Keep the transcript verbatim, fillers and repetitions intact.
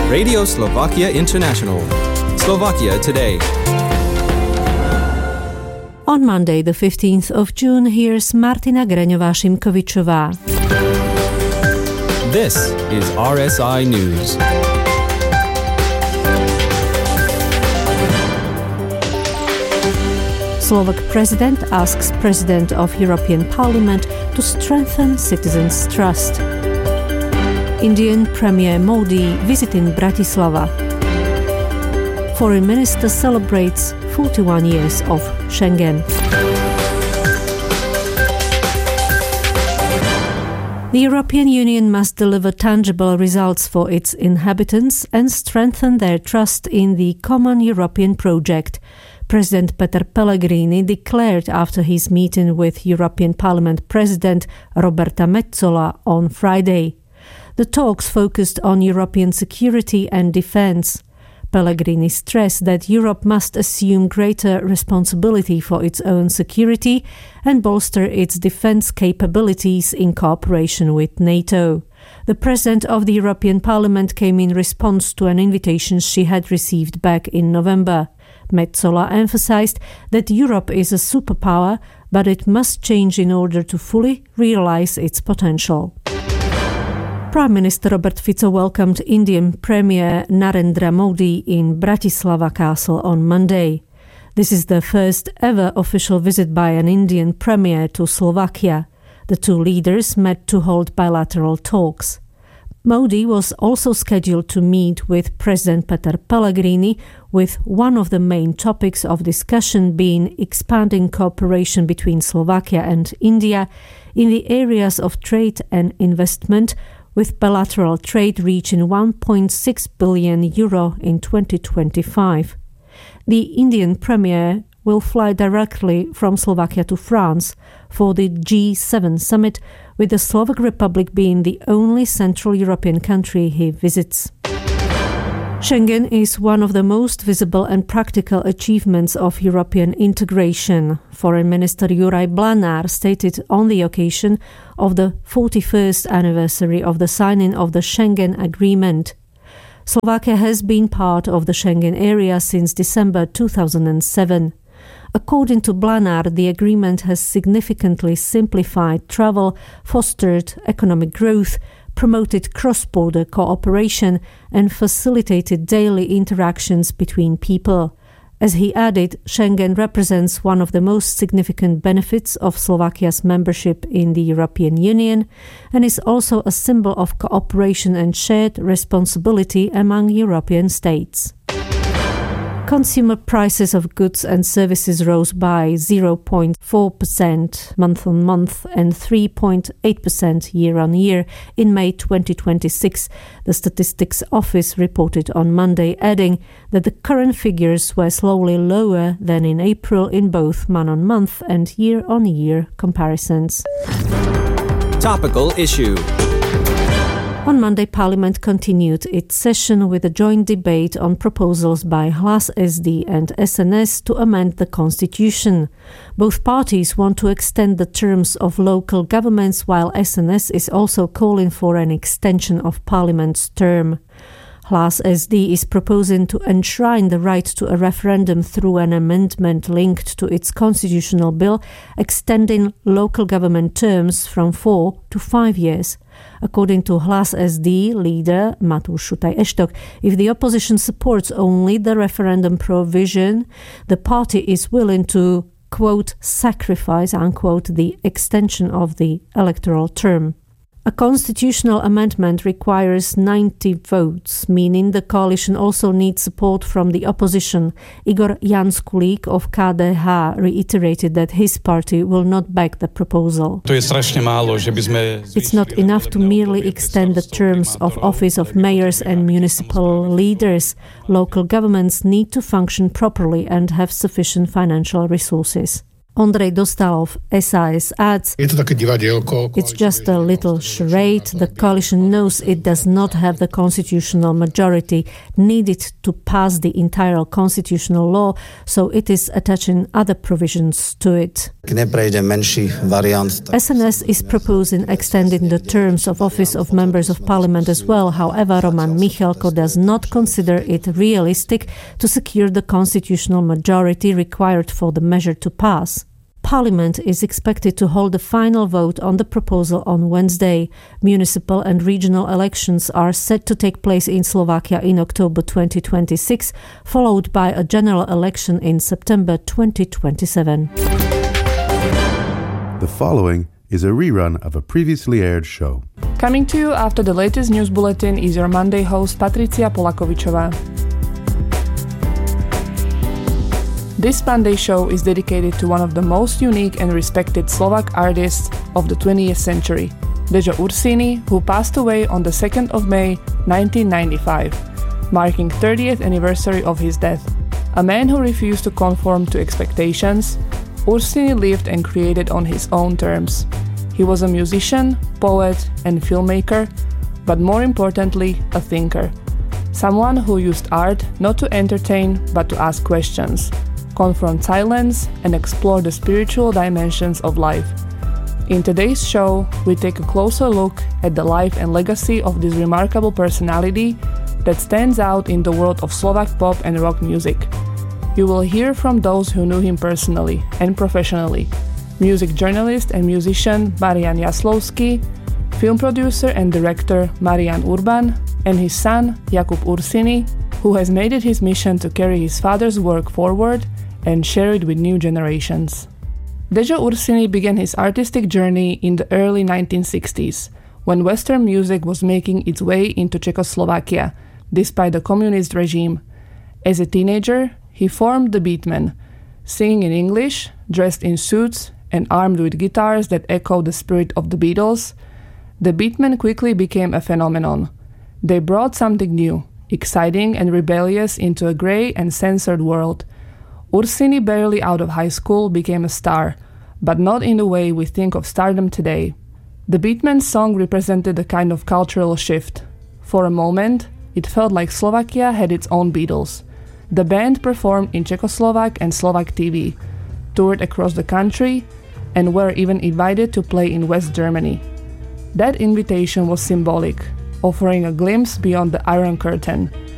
Radio Slovakia International. Slovakia Today. On Monday, the fifteenth of June, here's Martina Greňová-Šimkovičová. This is R S I News. Slovak president asks President of European Parliament to strengthen citizens' trust. Indian Premier Modi visiting Bratislava. Foreign Minister celebrates forty-one years of Schengen. The European Union must deliver tangible results for its inhabitants and strengthen their trust in the common European project, President Peter Pellegrini declared after his meeting with European Parliament President Roberta Metsola on Friday. The talks focused on European security and defence. Pellegrini stressed that Europe must assume greater responsibility for its own security and bolster its defence capabilities in cooperation with NATO. The President of the European Parliament came in response to an invitation she had received back in November. Metsola emphasized that Europe is a superpower, but it must change in order to fully realize its potential. Prime Minister Robert Fico welcomed Indian Premier Narendra Modi in Bratislava Castle on Monday. This is the first ever official visit by an Indian Premier to Slovakia. The two leaders met to hold bilateral talks. Modi was also scheduled to meet with President Peter Pellegrini, with one of the main topics of discussion being expanding cooperation between Slovakia and India in the areas of trade and investment, with bilateral trade reaching one point six billion euro in twenty twenty-five. The Indian Premier will fly directly from Slovakia to France for the G seven summit, with the Slovak Republic being the only Central European country he visits. Schengen is one of the most visible and practical achievements of European integration, Foreign Minister Juraj Blanár stated on the occasion of the forty-first anniversary of the signing of the Schengen Agreement. Slovakia has been part of the Schengen area since December two thousand seven. According to Blanár, the agreement has significantly simplified travel, fostered economic growth, promoted cross-border cooperation, and facilitated daily interactions between people. As he added, Schengen represents one of the most significant benefits of Slovakia's membership in the European Union and is also a symbol of cooperation and shared responsibility among European states. Consumer prices of goods and services rose by zero point four percent month-on-month and three point eight percent year-on-year in May twenty twenty-six, the Statistics Office reported on Monday, adding that the current figures were slowly lower than in April in both month-on-month and year-on-year comparisons. Topical issue. On Monday, Parliament continued its session with a joint debate on proposals by Hlas S D and S N S to amend the constitution. Both parties want to extend the terms of local governments, while S N S is also calling for an extension of Parliament's term. Hlas S D is proposing to enshrine the right to a referendum through an amendment linked to its constitutional bill, extending local government terms from four to five years. According to Hlas S D leader Matúš Šutaj Eštok, if the opposition supports only the referendum provision, the party is willing to, quote, sacrifice, unquote, the extension of the electoral term. A constitutional amendment requires ninety votes, meaning the coalition also needs support from the opposition. Igor Janskulík of K D H reiterated that his party will not back the proposal. It's not enough to merely extend the terms of office of mayors and municipal leaders. Local governments need to function properly and have sufficient financial resources. Ondrej Dostálov, S A S, adds, "It's just a little charade. The coalition knows it does not have the constitutional majority needed to pass the entire constitutional law, so it is attaching other provisions to it." S N S is proposing extending the terms of office of members of parliament as well. However, Roman Michalko does not consider it realistic to secure the constitutional majority required for the measure to pass. Parliament is expected to hold a final vote on the proposal on Wednesday. Municipal and regional elections are set to take place in Slovakia in October twenty twenty-six, followed by a general election in September twenty twenty-seven. The following is a rerun of a previously aired show. Coming to you after the latest news bulletin is your Monday host Patricia Polakovičová. This Monday show is dedicated to one of the most unique and respected Slovak artists of the twentieth century, Dejo Ursini, who passed away on the second of May nineteen ninety-five, marking thirtieth anniversary of his death. A man who refused to conform to expectations, Ursini lived and created on his own terms. He was a musician, poet, and filmmaker, but more importantly, a thinker. Someone who used art not to entertain, but to ask questions, confront silence, and explore the spiritual dimensions of life. In today's show, we take a closer look at the life and legacy of this remarkable personality that stands out in the world of Slovak pop and rock music. You will hear from those who knew him personally and professionally: music journalist and musician Marian Jaslovský, film producer and director Marian Urban, and his son Jakub Ursini, who has made it his mission to carry his father's work forward and share it with new generations. Dejo Ursini began his artistic journey in the early nineteen sixties, when Western music was making its way into Czechoslovakia, despite the communist regime. As a teenager, he formed the Beatmen, singing in English, dressed in suits, and armed with guitars that echoed the spirit of the Beatles. The Beatmen quickly became a phenomenon. They brought something new, exciting and rebellious into a grey and censored world. Ursini, barely out of high school, became a star, but not in the way we think of stardom today. The Beatmen's song represented a kind of cultural shift. For a moment, it felt like Slovakia had its own Beatles. The band performed in Czechoslovak and Slovak T V, toured across the country, and were even invited to play in West Germany. That invitation was symbolic, offering a glimpse beyond the Iron Curtain,